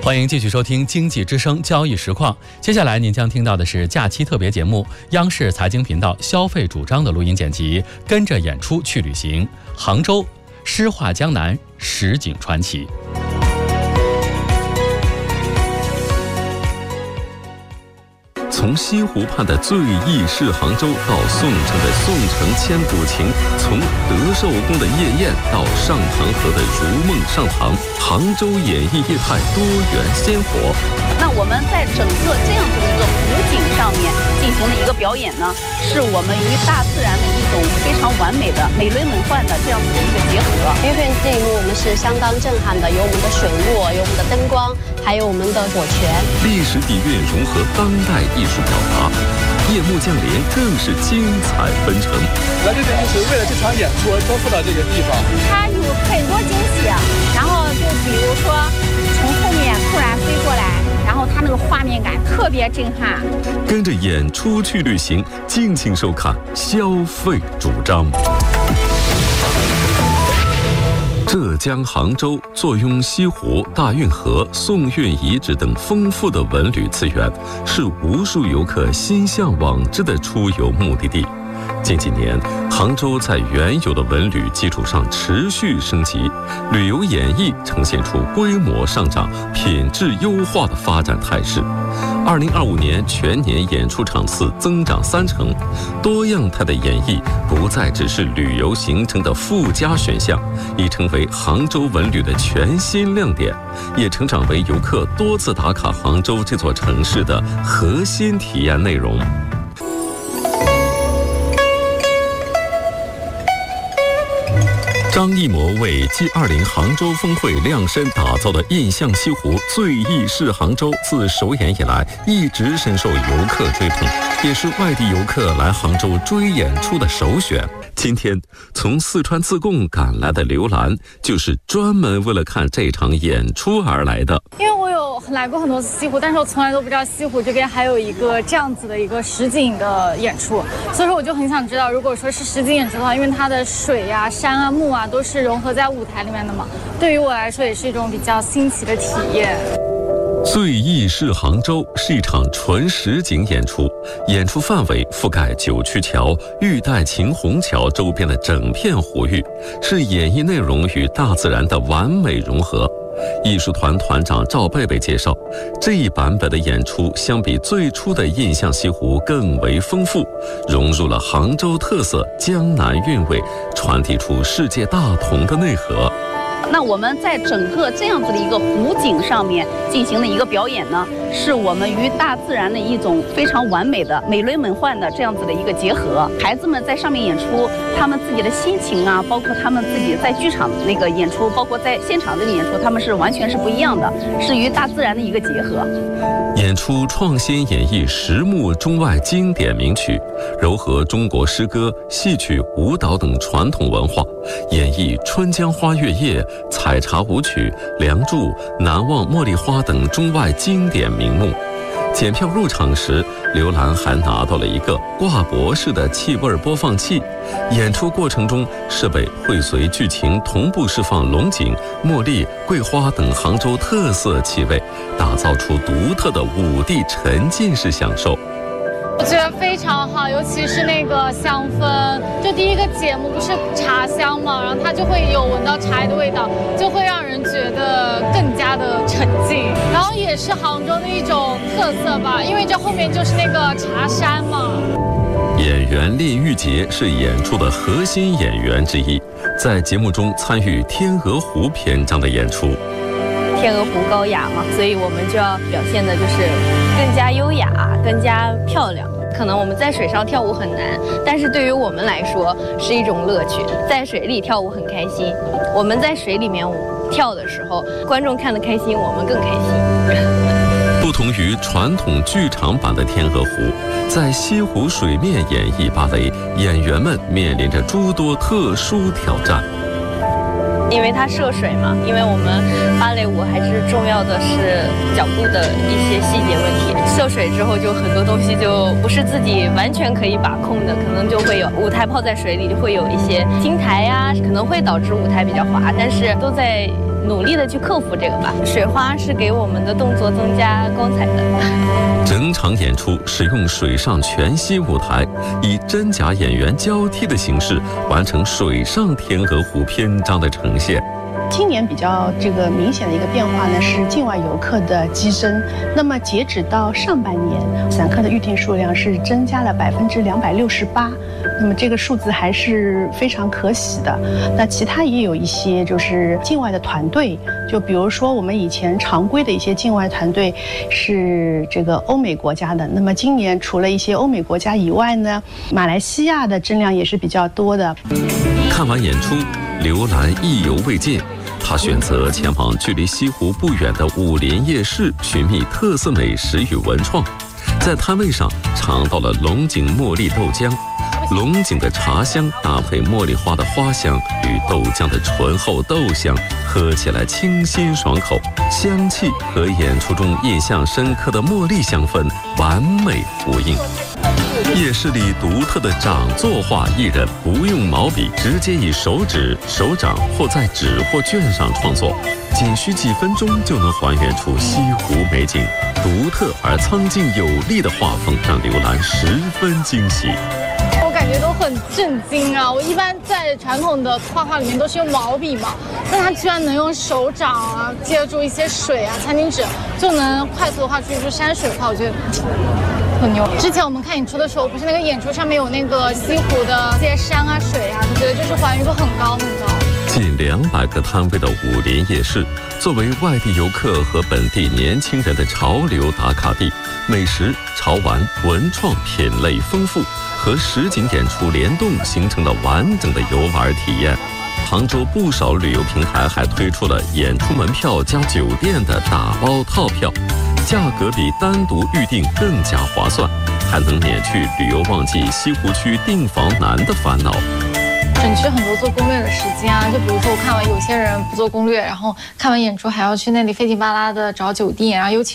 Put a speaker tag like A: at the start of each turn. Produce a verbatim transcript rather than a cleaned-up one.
A: 欢迎继续收听经济之声交易实况。接下来您将听到的是假期特别节目，央视财经频道消费主张的录音剪辑，跟着演出去旅行，杭州诗画江南，实景传奇。
B: 从西湖畔的醉意是杭州到宋城的宋城千古情，从德寿宫的夜宴到上唐河的如梦上唐，杭州演艺业态多元鲜活。
C: 那我们在整个这样子的一个湖景上面进行的一个表演呢，是我们与大自然的一种非常完美的美轮美奂的这样子的一个结合。
D: 云飞这一幕我们是相当震撼的，有我们的水雾，有我们的灯光，还有我们的火泉，
B: 历史底蕴融合当代艺术表达，夜幕降临更是精彩纷呈。
E: 来这里就是为了这场演出而奔赴到这个地方，
F: 它有很多惊喜，然后就比如说从后面突然飞过来，然后它那个画面感特别震撼。
B: 跟着演出去旅行，敬请收看消费主张。浙江杭州坐拥西湖、大运河、宋韵遗址等丰富的文旅资源，是无数游客心向往之的出游目的地。近几年，杭州在原有的文旅基础上持续升级，旅游演艺呈现出规模上涨、品质优化的发展态势。二零二五年全年演出场次增长三成，多样态的演绎不再只是旅游行程的附加选项，已成为杭州文旅的全新亮点，也成长为游客多次打卡杭州这座城市的核心体验内容。张艺谋为 G 二十 杭州峰会量身打造的印象西湖醉意是杭州，自首演以来一直深受游客追捧，也是外地游客来杭州追演出的首选。今天从四川自贡赶来的刘兰，就是专门为了看这场演出而来的。
F: 因为我有来过很多次西湖，但是我从来都不知道西湖这边还有一个这样子的一个实景的演出，所以说我就很想知道，如果说是实景演出的话，因为它的水啊、山啊、木啊都是融合在舞台里面的嘛，对于我来说也是一种比较新奇的体验。
B: 醉意是杭州是一场纯实景演出，演出范围覆盖九曲桥、玉带琴虹桥周边的整片湖域，是演绎内容与大自然的完美融合。艺术团团长赵贝贝介绍，这一版本的演出相比最初的印象西湖更为丰富，融入了杭州特色江南韵味，传递出世界大同的内核。
C: 那我们在整个这样子的一个湖景上面进行的一个表演呢，是我们与大自然的一种非常完美的美轮美奂的这样子的一个结合。孩子们在上面演出，他们自己的心情啊，包括他们自己在剧场那个演出，包括在现场这个演出，他们是完全是不一样的，是与大自然的一个结合。
B: 演出创新演绎实木中外经典名曲，糅合中国诗歌、戏曲、舞蹈等传统文化，演绎《春江花月夜》、采茶舞曲、梁祝、难忘茉莉花等中外经典名目。检票入场时，刘兰还拿到了一个挂脖式的气味播放器。演出过程中，设备会随剧情同步释放龙井、茉莉、桂花等杭州特色气味，打造出独特的五 D 沉浸式享受。
F: 我觉得非常好，尤其是那个香氛，就第一个节目不是茶香嘛，然后它就会有闻到茶叶的味道，就会让人觉得更加的沉浸，然后也是杭州的一种特色吧，因为这后面就是那个茶山嘛。
B: 演员厉玉洁是演出的核心演员之一，在节目中参与天鹅湖篇章的演出。
G: 天鹅湖高雅嘛，所以我们就要表现的就是更加优雅，更加漂亮。可能我们在水上跳舞很难，但是对于我们来说是一种乐趣。在水里跳舞很开心，我们在水里面跳的时候，观众看得开心，我们更开心。
B: 不同于传统剧场版的天鹅湖，在西湖水面演绎芭蕾，演员们面临着诸多特殊挑战。
G: 因为它涉水嘛，因为我们芭蕾舞还是重要的是角度的一些细节问题。涉水之后，就很多东西就不是自己完全可以把控的，可能就会有舞台泡在水里，会有一些青苔呀、啊，可能会导致舞台比较滑，但是都在努力的去克服这个吧。水花是给我们的动作增加光彩的。
B: 整场演出使用水上全息舞台，以真假演员交替的形式完成水上天鹅湖篇章的呈现。
H: 今年比较这个明显的一个变化呢，是境外游客的激增。那么截止到上半年，散客的预订数量是增加了百分之两百六十八。那么这个数字还是非常可喜的。那其他也有一些就是境外的团队，就比如说我们以前常规的一些境外团队是这个欧美国家的。那么今年除了一些欧美国家以外呢，马来西亚的增量也是比较多的。
B: 看完演出，刘兰意犹未尽。他选择前往距离西湖不远的武林夜市，寻觅特色美食与文创。在摊位上尝到了龙井茉莉豆浆，龙井的茶香搭配茉莉花的花香与豆浆的醇厚豆香，喝起来清新爽口，香气和演出中印象深刻的茉莉香氛完美呼应。夜市里独特的掌作画艺人不用毛笔，直接以手指、手掌或在纸或卷上创作，仅需几分钟就能还原出西湖美景。独特而苍劲有力的画风让刘兰十分惊喜。
F: 我感觉都很震惊啊！我一般在传统的画画里面都是用毛笔嘛，但他居然能用手掌啊，借助一些水啊、餐巾纸，就能快速的画出一幅山水画，我觉得很牛。之前我们看演出的时候，不是那个演出上面有那个西湖的这些山啊、水啊，就觉得就是还原度很高很高。
B: 近两百个摊位的武林夜市，作为外地游客和本地年轻人的潮流打卡地，美食、潮玩、文创品类丰富，和实景演出联动，形成了完整的游玩体验。杭州不少旅游平台还推出了演出门票加酒店的打包套票，价格比单独预订更加划算，还能免去旅游旺季西湖区订房难的烦恼。
F: 省去很多做攻略的时间啊，就比如说我看完有些人不做攻略，然后看完演出还要去那里费劲巴拉的找酒店，然后尤其